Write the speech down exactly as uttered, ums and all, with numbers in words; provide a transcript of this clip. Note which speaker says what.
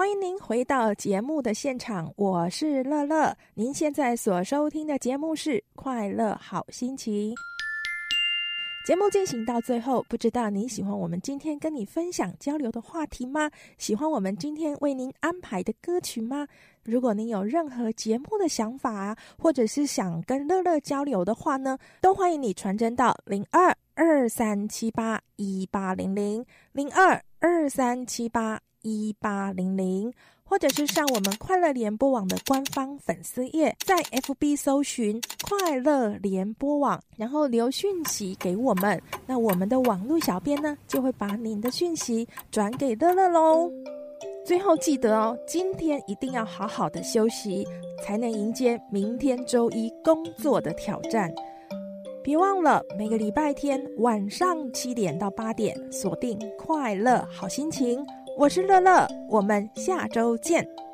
Speaker 1: 欢迎您回到节目的现场，我是乐乐。您现在所收听的节目是快乐好心情。节目进行到最后，不知道您喜欢我们今天跟你分享交流的话题吗？喜欢我们今天为您安排的歌曲吗？如果您有任何节目的想法啊，或者是想跟乐乐交流的话呢，都欢迎你传真到零二二三七八一八零零零二二三七八一八零零，或者是上我们快乐联播网的官方粉丝页，在 F B 搜寻快乐联播网，然后留讯息给我们，那我们的网络小编呢就会把您的讯息转给乐乐咯。最后记得哦，今天一定要好好的休息，才能迎接明天周一工作的挑战。别忘了每个礼拜天晚上七点到八点锁定快乐好心情，我是乐乐，我们下周见。